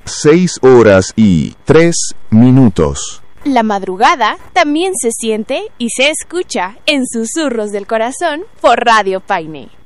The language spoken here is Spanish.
6:03. La madrugada también se siente y se escucha en Susurros del Corazón por Radio Paine.